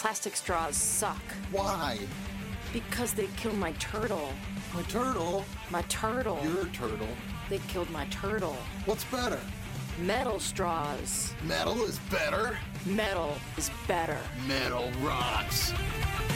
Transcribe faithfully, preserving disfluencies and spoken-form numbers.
Plastic straws suck. Why? Because they killed my turtle. My turtle? My turtle. Your turtle. They killed my turtle. What's better? Metal straws. Metal is better? Metal is better. Metal rocks.